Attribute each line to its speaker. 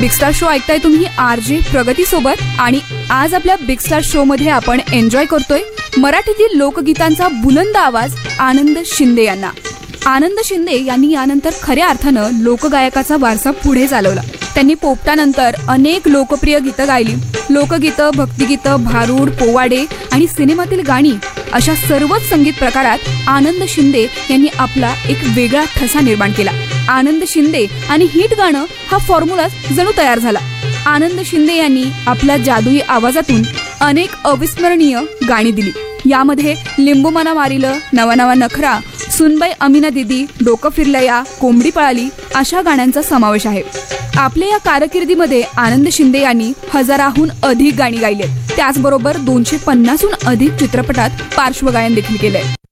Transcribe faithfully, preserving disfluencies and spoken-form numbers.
Speaker 1: Big star show ऐकताय तुम्ही R J प्रगती सोबत आणि आज आपल्या बिग स्टार शो मध्ये आपण एन्जॉय करतोय मराठीतील लोकगीतांचा बुलंद आवाज आनंद शिंदे यांना। आनंद शिंदे यांनी यानंतर खऱ्या अर्थानं लोकगायकाचा वारसा पुढे चालवला। त्यांनी पोपटानंतर अनेक लोकप्रिय गीतं गायली। लोकगीतं, भक्तिगीतं, भारूड, पोवाडे आणि सिनेमातील गाणी अशा सर्वच संगीत प्रकारात आनंद शिंदे यांनी आपला एक वेगळा ठसा निर्माण केला। आनंद शिंदे आणि हिट गाणं हा फॉर्म्युला जणू तयार झाला। आनंद शिंदे यांनी आपल्या जादुई आवाजातून अनेक अविस्मरणीय गाणी दिली। यामध्ये लिंबू मना मारिलं, नवा नवा नखरा, सुनबाई अमिना दीदी, डोकं फिरलं या, कोंबडी पळाली अशा गाण्यांचा समावेश आहे। आपल्या या कारकिर्दीमध्ये आनंद शिंदे यांनी हजाराहून अधिक गाणी गायली। त्याचबरोबर दोनशे पन्नासहून अधिक चित्रपटात पार्श्वगायन देखील केलंय।